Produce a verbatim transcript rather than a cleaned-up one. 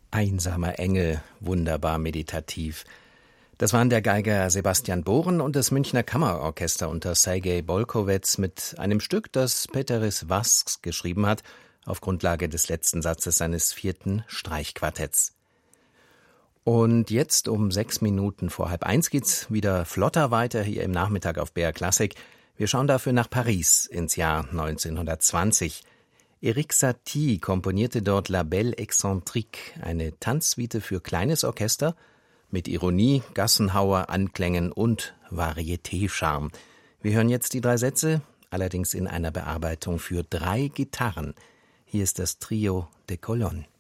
Einsamer Engel, wunderbar meditativ. Das waren der Geiger Sebastian Bohren und das Münchner Kammerorchester unter Sergei Bolkowetz mit einem Stück, das Peteris Vasks geschrieben hat, auf Grundlage des letzten Satzes seines vierten Streichquartetts. Und jetzt um sechs Minuten vor halb eins geht's wieder flotter weiter hier im Nachmittag auf B R Klassik. Wir schauen dafür nach Paris ins Jahr neunzehnhundertzwanzig. Erik Satie komponierte dort La Belle Excentrique, eine Tanzsuite für kleines Orchester mit Ironie, Gassenhauer, Anklängen und Varieté-Charme. Wir hören jetzt die drei Sätze, allerdings in einer Bearbeitung für drei Gitarren. Hier ist das Trio de Colonne.